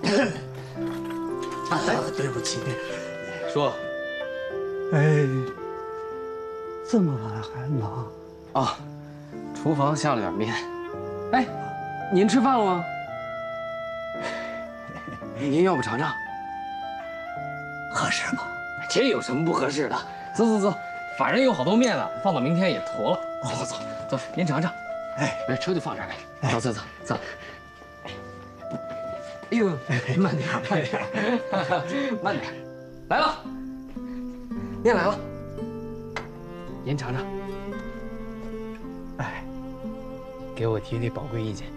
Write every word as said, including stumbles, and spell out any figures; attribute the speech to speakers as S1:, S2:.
S1: 啊，对不起。
S2: 说。
S1: 哎，这么晚还忙？
S2: 啊，厨房下了点面。哎，您吃饭了吗？您要不尝尝？
S1: 合适吗？
S2: 这有什么不合适的？走走走，反正有好多面了，放到明天也坨了。走走走走，您尝尝。哎，车就放这儿呗。走走走走。哎呦，慢点慢点慢点，来了，面来了，您尝尝。哎，给我提提宝贵意见。